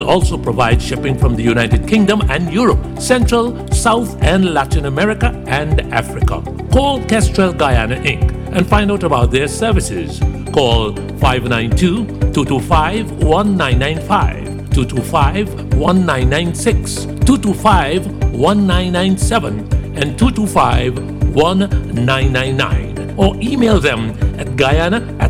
also provide shipping from the United Kingdom and Europe, Central, South, and Latin America and Africa. Call Kestrel Guyana Inc. and find out about their services. Call 592-225-1995, 225-1996, 225-1997, and 225-1999. Or email them at Guyana